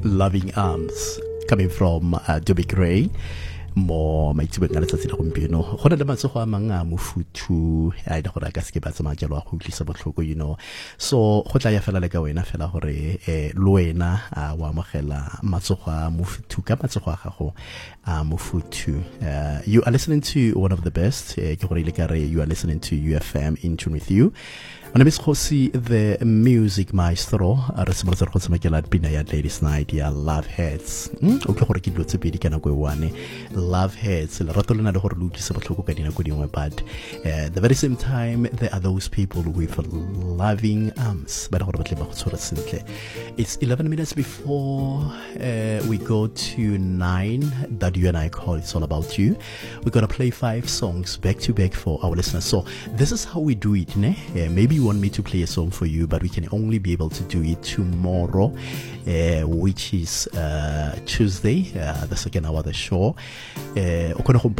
Loving Arms, coming from Dobie Gray. Mo maitsibeng a letsatsi la gompieno go na le matsogo a mang a mofuthu a ida gore a ka se ke ba tsamaya jalo a go utlwisa botlhoko so go tla ya fela le ka wena fela gore le wena wa amogela matsogo a mofuthu ka matsogo a gago a mofuthu. You are listening to one of the best ke gore ile ka re you are listening to UFM in tune with you. My name is Khosi, the music maestro. Re simolotse go tshamekela pina ya Ladies Night ya Love Hurts. O tle gore ke dilo tse pedi ka nako e one. Love Hurts. Lerato le na le gore le utlwise botlhoko ka dinako dingwe, but the very same time there are those people with loving arms. Ba gore ba tle ba go tshwara sentle. It's 11 minutes before we go to 9 that you and I call It's All About You. We're going to play 5 songs back to back for our listeners. So this is how we do it, ne? Maybe you want me to play a song for you, but we can only be able to do it tomorrow, which is Tuesday, the second hour of the show. There's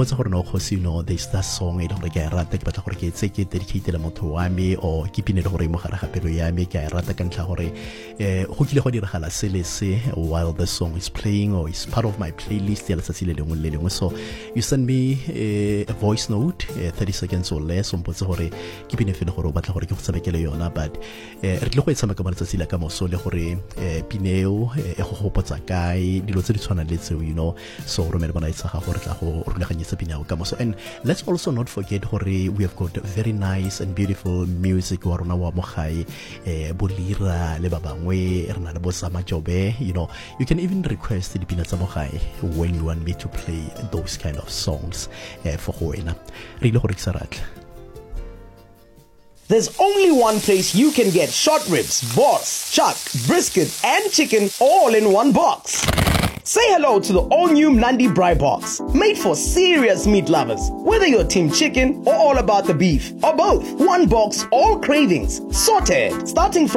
that song I don't get rata ke batla gore ke tse ke dedicate motho wa me o ke pinele gore mo gare ga pelo ya me ke rata ka ntlha gore go kile go diragala selese while the song is playing or is part of my playlist ya letsatsi le lengwe le lengwe. So you send me a voice note 30 seconds or less o mpotse gore ke pine fele gore o batla gore ke go tshamekele yona, but re tle go e tshameka mo letsatsi la ka moso le gore pineo e go gopotsa kae dilo tse di tshwana le tseo, you know. So romela bona itsa ga gore tla go rulaganyetsa pineo ka moso. And let's also not forget gore we have got very nice and beautiful music wa rona wa mo gae bolira le ba bangwe re na le bo Sama Jobe, you know. You can even request dipina tsa mo gae when you want me to play those kind of songs for go wena re ile gore ke sa ratla. There's only one place you can get short ribs, boss, chuck, brisket, and chicken all in one box. Say hello to the all-new Mnandi Braai Box, made for serious meat lovers. Whether you're team chicken or all about the beef, or both, one box, all cravings, sorted, starting from